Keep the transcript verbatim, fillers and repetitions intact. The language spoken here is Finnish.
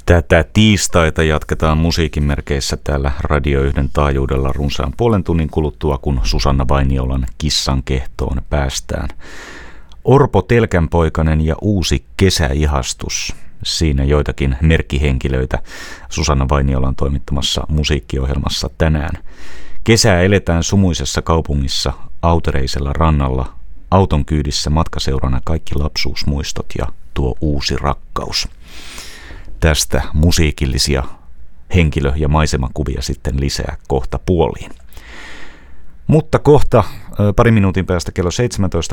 Tätä tiistaita jatketaan musiikin merkeissä täällä Radio yhden taajuudella runsaan puolen tunnin kuluttua, kun Susanna Vainiolan Kissan kehtoon päästään. Orpo Telkänpoikanen ja uusi kesäihastus. Siinä joitakin merkkihenkilöitä Susanna Vainiolan toimittamassa musiikkiohjelmassa tänään. Kesää eletään sumuisessa kaupungissa, autereisella rannalla, auton kyydissä matkaseurana kaikki lapsuusmuistot ja tuo uusi rakkaus. Tästä musiikillisia henkilö- ja maisemakuvia sitten lisää kohta puoliin. Mutta kohta pari minuutin päästä kello seitsemäntoista